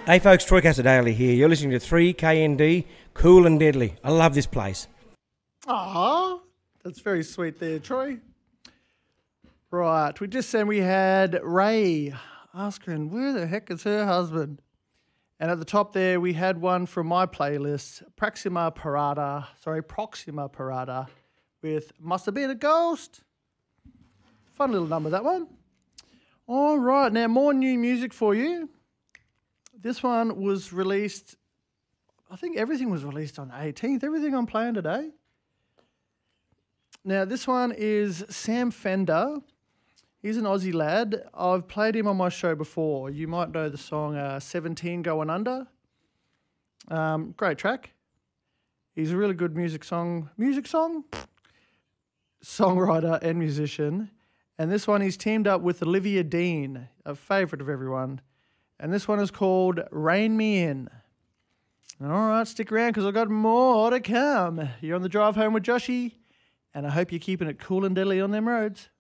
Hey folks, Troy Casadale here. You're listening to 3KND, Cool and Deadly. I love this place. Ah, that's very sweet there, Troy. Right, we just said we had Ray asking, where the heck is her husband? And at the top there, we had one from my playlist, Proxima Parada, with Must Have Been a Ghost. Fun little number, that one. All right, now more new music for you. This one was released, I think everything was released on the 18th, everything I'm playing today. Now, this one is Sam Fender. He's an Aussie lad. I've played him on my show before. You might know the song 17 Going Under. Great track. He's a really good songwriter and musician. And this one he's teamed up with Olivia Dean, a favourite of everyone. And this one is called Rain Me In. All right, stick around because I've got more to come. You're on the drive home with Joshy, and I hope you're keeping it cool and deadly on them roads.